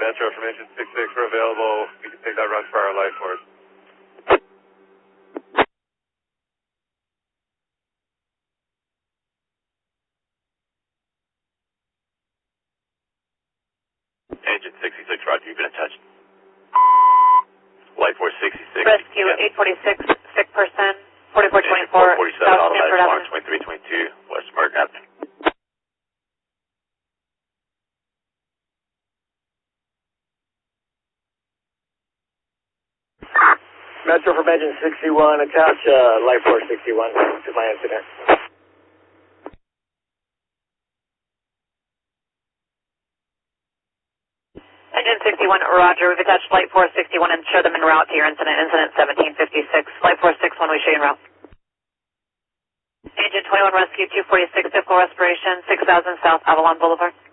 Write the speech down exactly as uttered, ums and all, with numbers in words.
Metro from engine six six, we're available. We can take that run for our life force. Engine sixty-six, roger, you've been touched. Life force sixty-six. Rescue eight forty-six, sick person, forty-four twenty-four, South Stanford Avenue. twenty-three twenty-two, West American Avenue. Metro from engine sixty-one, attach uh, Life Force sixty-one to my incident. Engine sixty-one, roger. We've attached Flight Force sixty-one and show them en route to your incident, incident seventeen fifty-six. Flight Force sixty-one, we show you en route. Engine twenty-one, Rescue two forty-six, typical respiration, six thousand South Avalon Boulevard.